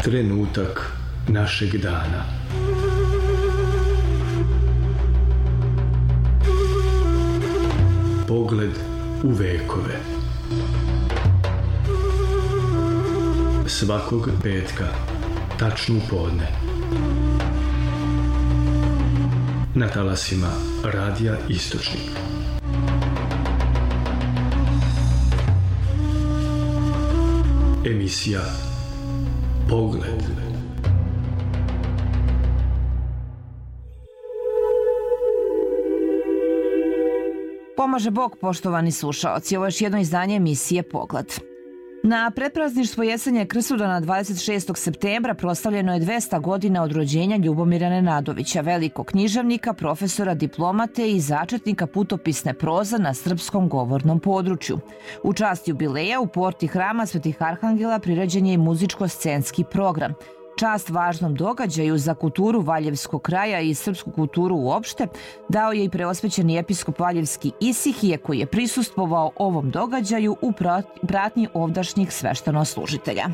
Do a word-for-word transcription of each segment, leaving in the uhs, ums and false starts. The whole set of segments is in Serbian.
Trenutak našeg dana. Pogled u vekove. Svakog petka, tačno u podne. Na talasima Radija Istočnik. Emisija Pogled. Pomaže Bog, poštovani slušaoci, ovo je još jedno izdanje emisije Pogled. Na predprazništvo jesenje Krsudana dvadeset šestog septembra proslavljeno je dvesta godina od rođenja Ljubomira Nenadovića, velikog književnika, profesora, diplomate i začetnika putopisne proze na srpskom govornom području. U čast jubileja u porti Hrama Svetih Arhangela priređen je i muzičko-scenski program. Čast važnom događaju za kulturu Valjevskog kraja i srpsku kulturu uopšte dao je i preosvećeni episkop Valjevski Isihije, koji je prisustvovao ovom događaju u pratnji ovdašnjih sveštenoslужitelja.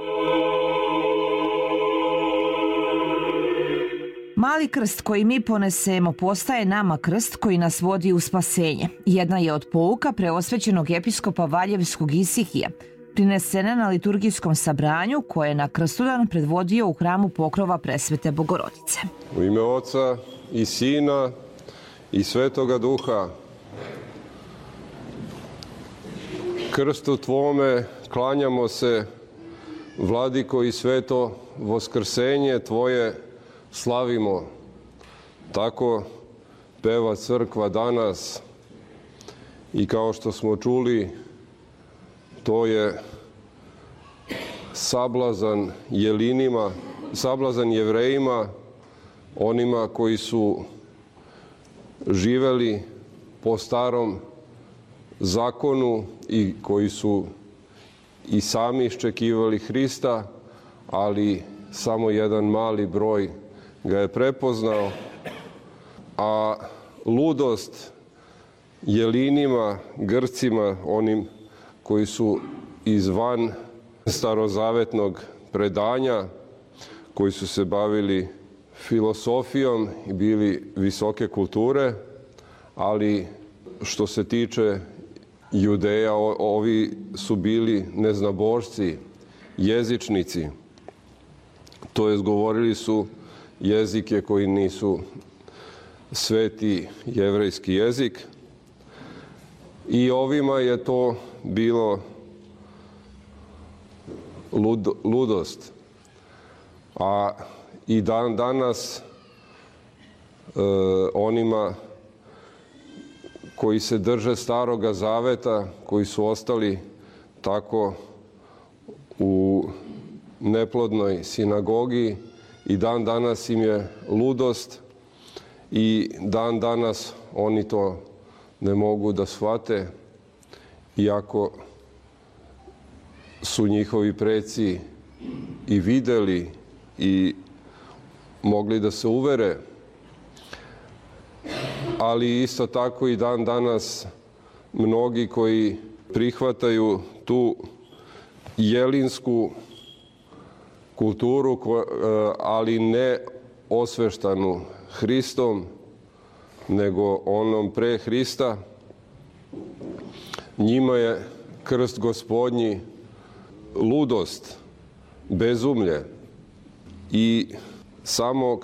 Mali krst koji mi ponesemo postaje nama krst koji nas vodi u spasenje. Jedna je od pouka preosvećenog episkopa Valjevskog Isihija, prinesene na liturgijskom sabranju koje je na Krstudan predvodio u hramu Pokrova Presvete Bogorodice. U ime Oca i Sina i Svetoga Duha, krstu Tvome klanjamo se, Vladiko, i sveto voskrsenje Tvoje slavimo. Tako peva crkva danas i kao što smo čuli, to je sablazan Jelinima, sablazan Jevrejima, onima koji su živeli po starom zakonu i koji su i sami iščekivali Hrista, ali samo jedan mali broj ga je prepoznao, a ludost Jelinima, Grcima, onim koji su izvan starozavetnog predanja, koji su se bavili filosofijom i bili visoke kulture, ali što se tiče Judeja, ovi su bili neznabošci, jezičnici. To jest, govorili su jezike koji nisu sveti jevrejski jezik. I ovima je to bilo lud, ludost. A i dan danas e, onima koji se drže Staroga Zaveta, koji su ostali tako u neplodnoj sinagogi, i dan danas im je ludost i dan danas oni to ne mogu da shvate, iako su njihovi preci i videli i mogli da se uvere, ali isto tako i dan danas mnogi koji prihvataju tu jelinsku kulturu, ali ne osveštanu Hristom, nego onom pre Hrista, njima je krst Gospodnji ludost, bezumlje. I samo